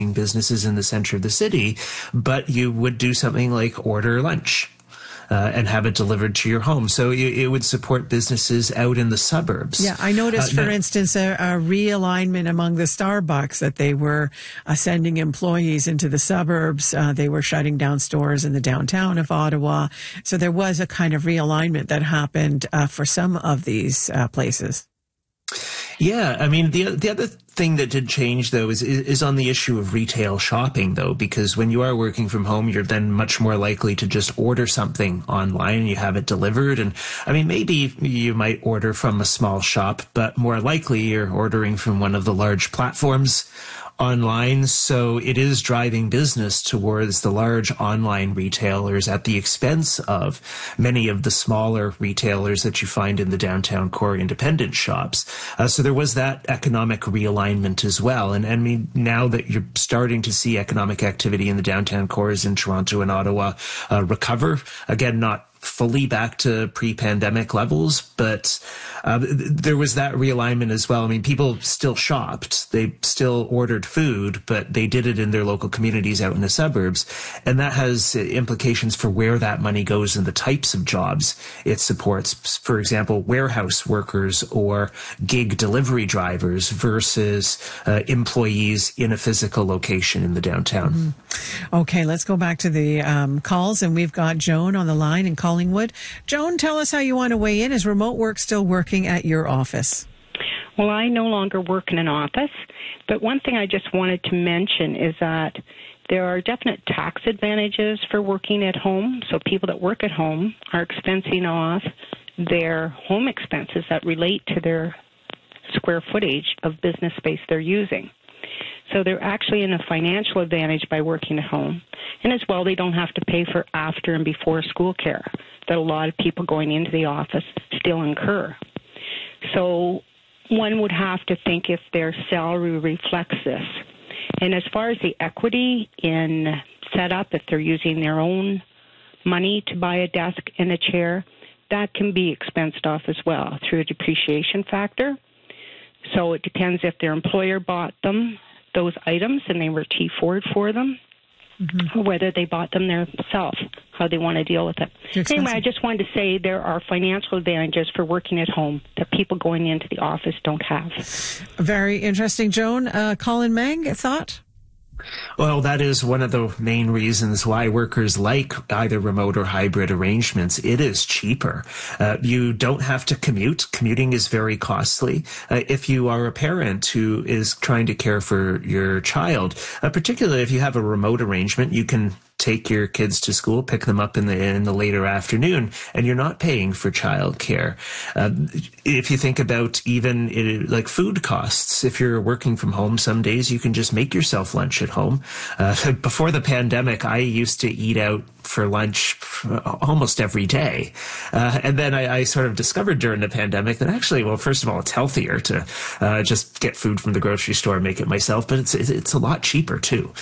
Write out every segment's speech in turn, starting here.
businesses in the center of the city, but you would do something like order lunch. And have it delivered to your home. So it would support businesses out in the suburbs. Yeah, I noticed, for instance, a realignment among the Starbucks that they were sending employees into the suburbs. They were shutting down stores in the downtown of Ottawa. So there was a kind of realignment that happened for some of these places. Yeah, I mean, the other thing that did change, though, is on the issue of retail shopping, though, because when you are working from home, you're then much more likely to just order something online and you have it delivered. And I mean, maybe you might order from a small shop, but more likely you're ordering from one of the large platforms online. So it is driving business towards the large online retailers at the expense of many of the smaller retailers that you find in the downtown core independent shops. So there was that economic realignment as well. And I mean, now that you're starting to see economic activity in the downtown cores in Toronto and Ottawa recover, again, not fully back to pre-pandemic levels, but there was that realignment as well. I mean, people still shopped, they still ordered food, but they did it in their local communities out in the suburbs. And that has implications for where that money goes and the types of jobs it supports. For example, warehouse workers or gig delivery drivers versus employees in a physical location in the downtown. Mm-hmm. Okay, let's go back to the calls, and we've got Joan on the line in Collingwood. Joan, tell us how you want to weigh in. Is remote work still working at your office? Well, I no longer work in an office, but one thing I just wanted to mention is that there are definite tax advantages for working at home. So people that work at home are expensing off their home expenses that relate to their square footage of business space they're using. So they're actually in a financial advantage by working at home. And as well, they don't have to pay for after and before school care that a lot of people going into the office still incur. So one would have to think if their salary reflects this. And as far as the equity in setup, if they're using their own money to buy a desk and a chair, that can be expensed off as well through a depreciation factor. So it depends if their employer bought them, those items, and they were T4'd for them, or whether they bought them themselves, how they want to deal with it. Anyway, I just wanted to say there are financial advantages for working at home that people going into the office don't have. Very interesting. Joan, Colin Mang, a thought? Well, that is one of the main reasons why workers like either remote or hybrid arrangements. It is cheaper. You don't have to commute. Commuting is very costly. If you are a parent who is trying to care for your child, particularly if you have a remote arrangement, you can take your kids to school, pick them up in the later afternoon, and you're not paying for childcare. If you think about even like food costs, if you're working from home, some days you can just make yourself lunch at home. Before the pandemic, I used to eat out for lunch almost every day. And then I sort of discovered during the pandemic that actually, well, first of all, it's healthier to just get food from the grocery store and make it myself, but it's a lot cheaper too.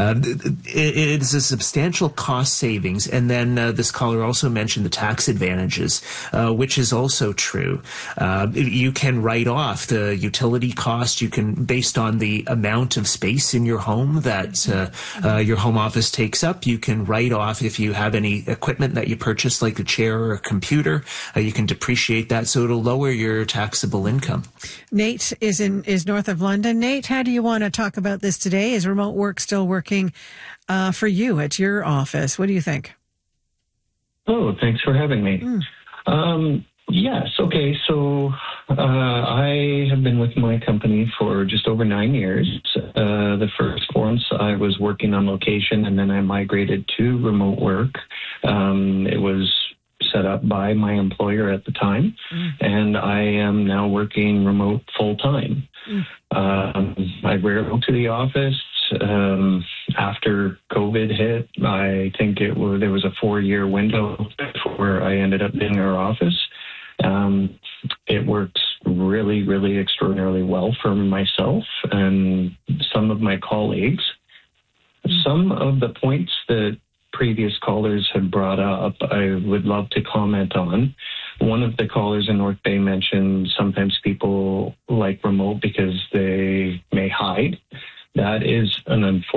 It is a substantial cost savings. And then this caller also mentioned the tax advantages, which is also true. You can write off the utility cost. You can, based on the amount of space in your home that your home office takes up, you can write off if you have any equipment that you purchase, like a chair or a computer, you can depreciate that, so it'll lower your taxable income. Nate is north of London. Nate, how do you want to talk about this today? Is remote work still working for you at your office? What do you think? Oh, thanks for having me. Yes. Okay. So I have been with my company for just over 9 years. The first 4 months I was working on location, and then I migrated to remote work. It was set up by my employer at the time, and I am now working remote full time. I rarely go to the office. After COVID hit, I think there was a 4-year window before I ended up in our office. It works really, really extraordinarily well for myself and some of my colleagues. Some of the points that previous callers had brought up, I would love to comment on. One of the callers in North Bay mentioned sometimes people like remote because they may hide. that is an unfortunate